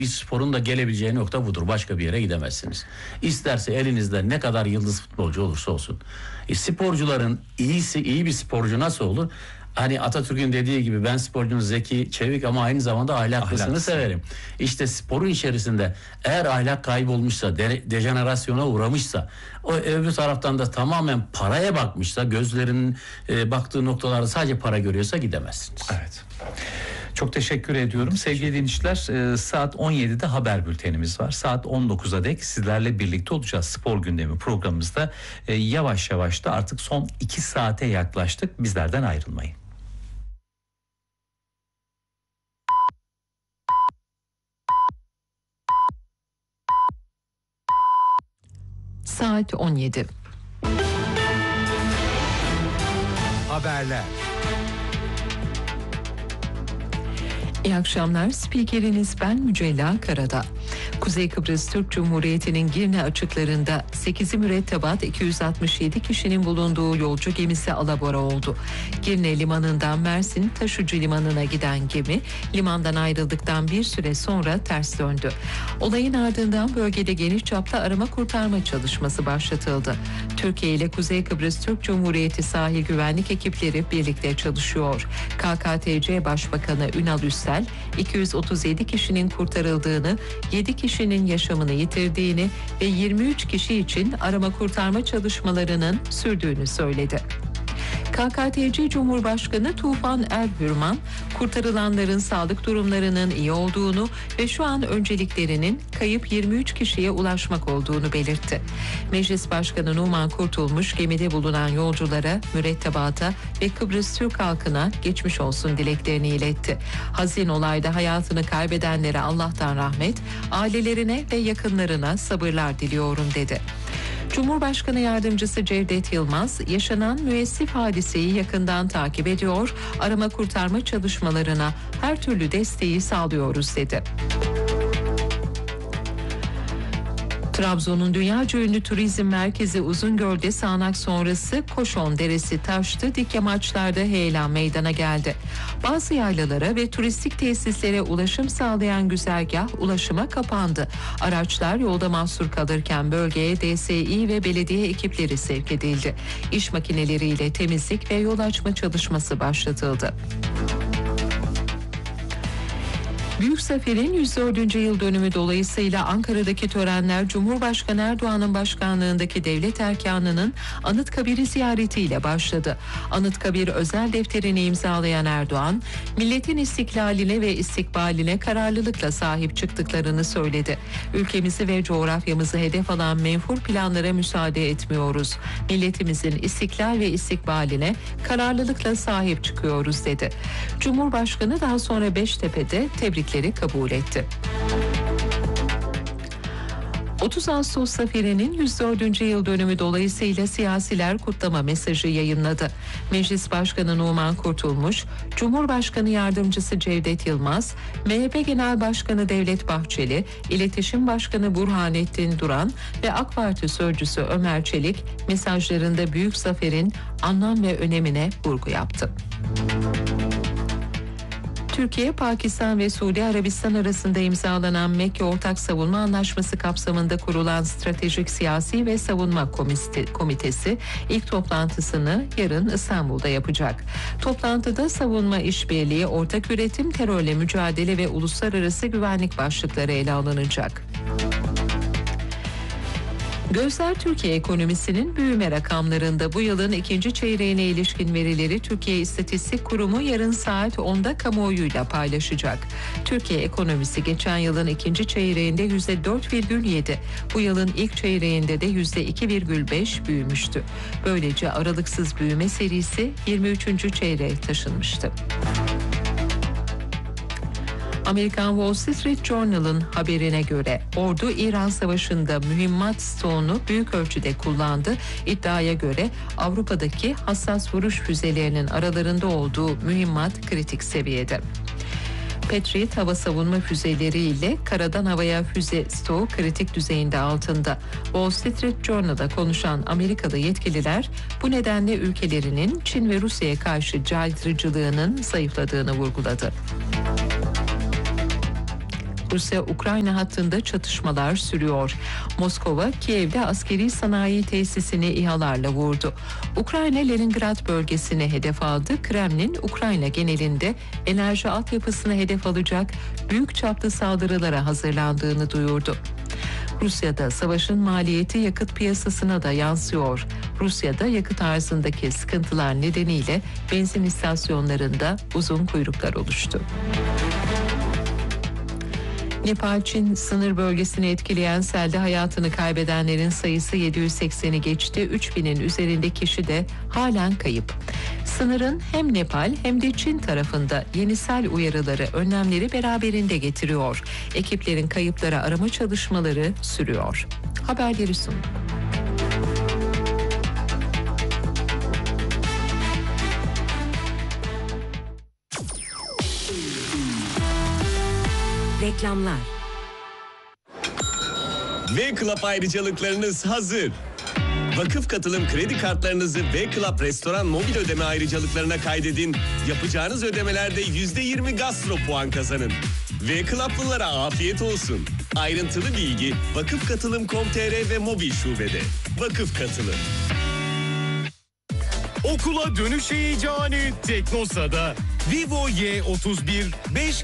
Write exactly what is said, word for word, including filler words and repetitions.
Bir sporun da gelebileceği nokta budur. Başka bir yere gidemezsiniz. İsterse elinizde ne kadar yıldız futbolcu olursa olsun. E, sporcuların iyisi, iyi bir sporcu nasıl olur? Hani Atatürk'ün dediği gibi ben sporcunun zeki, çevik ama aynı zamanda ahlaklısını Ahlaksız. severim. İşte sporun içerisinde eğer ahlak kaybolmuşsa, de, dejenerasyona uğramışsa, o öbür taraftan da tamamen paraya bakmışsa, gözlerinin e, baktığı noktalarda sadece para görüyorsa gidemezsiniz. Evet. Çok teşekkür ediyorum. Sevgili dinleyiciler, saat on yedide haber bültenimiz var. Saat on dokuza dek sizlerle birlikte olacağız. Spor gündemi programımızda yavaş yavaş da artık son iki saate yaklaştık. Bizlerden ayrılmayın. Saat on yedi. Haberler. İyi akşamlar. Spikeriniz ben Mücella Karada. Kuzey Kıbrıs Türk Cumhuriyeti'nin Girne açıklarında sekizi mürettebat iki yüz altmış yedi kişinin bulunduğu yolcu gemisi alabora oldu. Girne limanından Mersin Taşucu limanına giden gemi limandan ayrıldıktan bir süre sonra ters döndü. Olayın ardından bölgede geniş çapta arama kurtarma çalışması başlatıldı. Türkiye ile Kuzey Kıbrıs Türk Cumhuriyeti sahil güvenlik ekipleri birlikte çalışıyor. K K T C Başbakanı Ünal Üstel iki yüz otuz yedi kişinin kurtarıldığını, yedi kişinin yaşamını yitirdiğini ve yirmi üç kişi için arama kurtarma çalışmalarının sürdüğünü söyledi. K K T C Cumhurbaşkanı Tufan Erhürman, kurtarılanların sağlık durumlarının iyi olduğunu ve şu an önceliklerinin kayıp yirmi üç kişiye ulaşmak olduğunu belirtti. Meclis Başkanı Numan Kurtulmuş, gemide bulunan yolculara, mürettebata ve Kıbrıs Türk halkına geçmiş olsun dileklerini iletti. Hazin olayda hayatını kaybedenlere Allah'tan rahmet, ailelerine ve yakınlarına sabırlar diliyorum dedi. Cumhurbaşkanı Yardımcısı Cevdet Yılmaz, yaşanan müessif hadiseyi yakından takip ediyor, arama kurtarma çalışmalarına her türlü desteği sağlıyoruz dedi. Trabzon'un dünyaca ünlü turizm merkezi Uzungöl'de sağanak sonrası Koşon Deresi taştı, dik yamaçlarda heyelan meydana geldi. Bazı yaylalara ve turistik tesislere ulaşım sağlayan güzergah ulaşıma kapandı. Araçlar yolda mahsur kalırken bölgeye D S İ ve belediye ekipleri sevk edildi. İş makineleriyle temizlik ve yol açma çalışması başlatıldı. Büyük Zafer'in yüz dördüncü yıl dönümü dolayısıyla Ankara'daki törenler Cumhurbaşkanı Erdoğan'ın başkanlığındaki devlet erkanının Anıtkabir'i ziyaretiyle başladı. Anıtkabir özel defterini imzalayan Erdoğan, milletin istiklaline ve istikbaline kararlılıkla sahip çıktıklarını söyledi. Ülkemizi ve coğrafyamızı hedef alan menfur planlara müsaade etmiyoruz. Milletimizin istiklal ve istikbaline kararlılıkla sahip çıkıyoruz dedi. Cumhurbaşkanı daha sonra Beştepe'de tebrik kabul etti. otuz Ağustos Zaferi'nin yüz dördüncü yıl dönümü dolayısıyla siyasiler kutlama mesajı yayınladı. Meclis Başkanı Numan Kurtulmuş, Cumhurbaşkanı Yardımcısı Cevdet Yılmaz, M H P Genel Başkanı Devlet Bahçeli, İletişim Başkanı Burhanettin Duran ve AK Parti Sözcüsü Ömer Çelik mesajlarında Büyük Zafer'in anlam ve önemine vurgu yaptı. Türkiye, Pakistan ve Suudi Arabistan arasında imzalanan Mekke Ortak Savunma Anlaşması kapsamında kurulan Stratejik Siyasi ve Savunma Komitesi ilk toplantısını yarın İstanbul'da yapacak. Toplantıda savunma işbirliği, ortak üretim, terörle mücadele ve uluslararası güvenlik başlıkları ele alınacak. Gözler Türkiye ekonomisinin büyüme rakamlarında. Bu yılın ikinci çeyreğine ilişkin verileri Türkiye İstatistik Kurumu yarın saat onda kamuoyuyla paylaşacak. Türkiye ekonomisi geçen yılın ikinci çeyreğinde yüzde dört virgül yedi, bu yılın ilk çeyreğinde de yüzde iki virgül beş büyümüştü. Böylece aralıksız büyüme serisi yirmi üçüncü çeyreğe taşınmıştı. Amerikan Wall Street Journal'ın haberine göre ordu İran Savaşı'nda mühimmat stoğunu büyük ölçüde kullandı. İddiaya göre Avrupa'daki hassas vuruş füzelerinin aralarında olduğu mühimmat kritik seviyede. Patriot hava savunma füzeleri ile karadan havaya füze stoğu kritik düzeyinde altında. Wall Street Journal'da konuşan Amerikalı yetkililer bu nedenle ülkelerinin Çin ve Rusya'ya karşı caydırıcılığının zayıfladığını vurguladı. Rusya-Ukrayna hattında çatışmalar sürüyor. Moskova, Kiev'de askeri sanayi tesisini İHA'larla vurdu. Ukrayna Leningrad bölgesini hedef aldı. Kremlin, Ukrayna genelinde enerji altyapısını hedef alacak büyük çaplı saldırılara hazırlandığını duyurdu. Rusya'da savaşın maliyeti yakıt piyasasına da yansıyor. Rusya'da yakıt arzındaki sıkıntılar nedeniyle benzin istasyonlarında uzun kuyruklar oluştu. Nepal-Çin sınır bölgesini etkileyen selde hayatını kaybedenlerin sayısı yedi yüz sekseni geçti. üç binin üzerinde kişi de halen kayıp. Sınırın hem Nepal hem de Çin tarafında yeni sel uyarıları, önlemleri beraberinde getiriyor. Ekiplerin kayıpları arama çalışmaları sürüyor. Haberleri sunduk. Reklamlar. V-Club ayrıcalıklarınız hazır. Vakıf katılım kredi kartlarınızı V-Club restoran mobil ödeme ayrıcalıklarına kaydedin. Yapacağınız ödemelerde yüzde yirmi gastro puan kazanın. V-Club'lılara afiyet olsun. Ayrıntılı bilgi vakıf katılım nokta com nokta tr ve mobil şubede. Vakıf Katılım. Okula dönüş heyecanı Teknosa'da. Vivo Y otuz bir beş